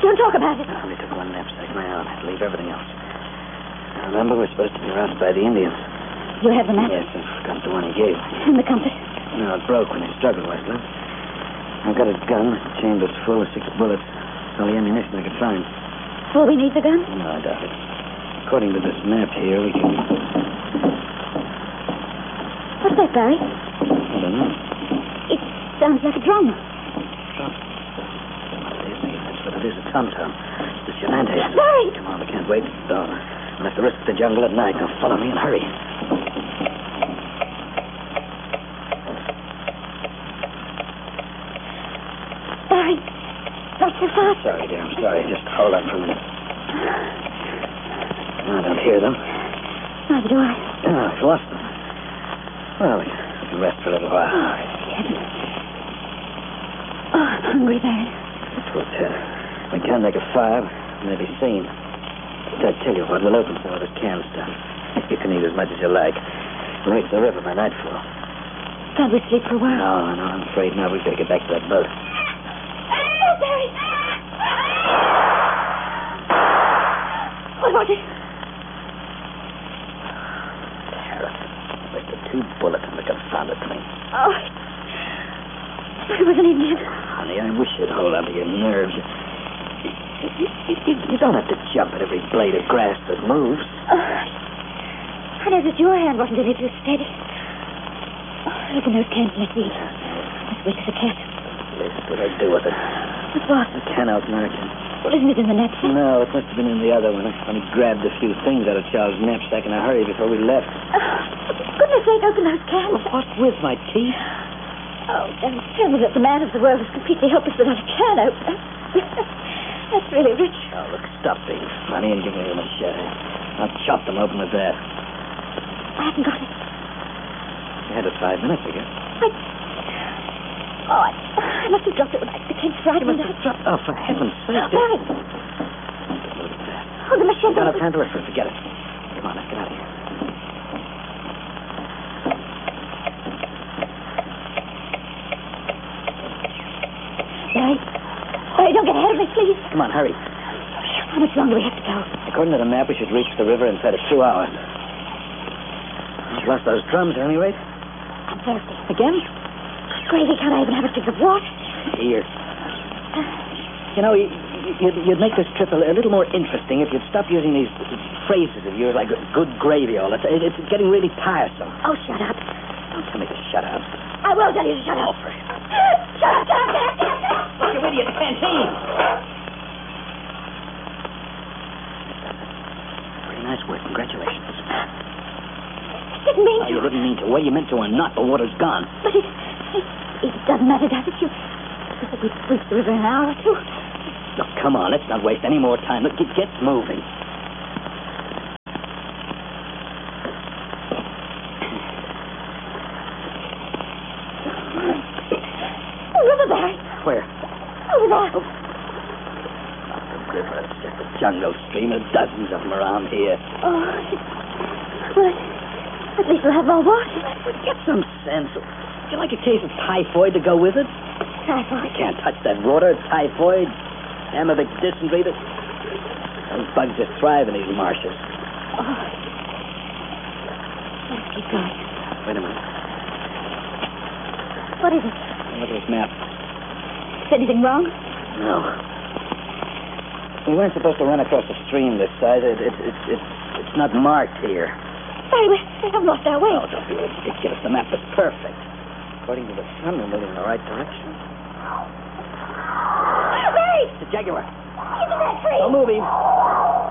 Don't talk about it. I only took one knapsack, my own. I had to leave everything else. Remember, we're supposed to be roused by the Indians. You have the map? Yes, I've forgotten the one he gave. And the compass? No, it broke when he struggled, Westland. I've got a gun. The chamber's full with 6 bullets. It's all the ammunition I could find. Will we need the gun? No, I doubt it. According to this map here, we can... What's that, Barry? I don't know. It sounds like a drum. Drum? That's what it is. A tom-tom. It's the Shenandoah. Barry! Come on, we can't wait. Dawn. We'll have to risk the jungle at night. Now follow me and hurry. Barry, not so fast. Sorry, dear. I'm sorry. Just hold on for a minute. I don't hear them. Neither do I. Oh, I've lost them. Well, we can rest for a little while. Oh, heaven. Oh, I'm hungry, Barry. But, we can't make a fire. Maybe seen. I tell you what, we'll open some of this canned stuff. You can eat as much as you like. We'll reach the river by nightfall. Can't we sleep for a while? No, I'm afraid now. We've got to get back to that boat. Oh, Barry! What was it? Parrot. Like the 2 bullets in the confounded thing. Oh, it was an Indian. Honey, I wish you'd hold on to your nerves. You don't have to jump at every blade of grass that moves. I noticed your hand wasn't any too steady. Oh, open those cans and let's eat. As weak as a cat. Yes, what I do with it? What's what? A can out American. Well, isn't it in the knapsack? No, it must have been in the other one. I only grabbed a few things out of Charles' knapsack in a hurry before we left. For goodness sake, open those cans. Well, what with my teeth? Oh, don't tell me that the man of the world is completely helpless without a can opener. That's really rich. Oh, look, stop being funny and give me a machete. I'll chop them open with that. I haven't got it. You had it 5 minutes ago. I must have dropped it when I became frightened. Oh, for heaven's sake. Barry. Oh, the machete. We don't have time to rush for it. Forget it. Come on, let's get out of here. Barry, don't get ahead of me, please. Come on, hurry. How much longer do we have to go? According to the map, we should reach the river inside of 2 hours. We've lost those drums at any rate. I'm thirsty. Again? Gravy, can't I even have a drink of water? Here. You know, you'd make this trip a little more interesting if you'd stop using these phrases of yours like good gravy all the time. It's getting really tiresome. Oh, shut up. Don't tell me to shut up. I will tell you to shut up. Alfred. Shut up, shut up, shut up. Look, you idiot, canteen. Very nice work. Congratulations. Didn't mean to. You didn't mean to. Well, you meant to or not. The water's gone. But it doesn't matter, does it? You said we'd reach the river in an hour or 2. Look, come on. Let's not waste any more time. Look, get moving. River, Barry. Where? Over there. Oh. Not the river. It's just a jungle stream. There's dozens of them around here. Oh, well, at least we'll have more water. Get some sense. Would you like a case of typhoid to go with it? Typhoid? You can't touch that water. Typhoid, amoebic dysentery. Those bugs just thrive in these marshes. Oh. Let's keep going. Wait a minute. What is it? Look at this map. Is anything wrong? No. We weren't supposed to run across the stream this side. It's not marked here. Barry, we haven't lost our way. Oh, don't be ridiculous. The map is perfect. According to the sun, we're moving in the right direction. Barry! It's a jaguar. He's in that tree. Don't move him.